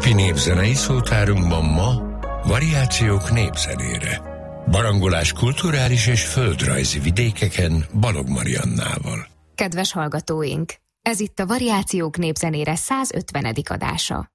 napi népzenei szótárunkban ma variációk népzenére. Barangolás kulturális és földrajzi vidékeken Balogh Mariannával. Kedves hallgatóink! Ez itt a Variációk népzenére 150. adása.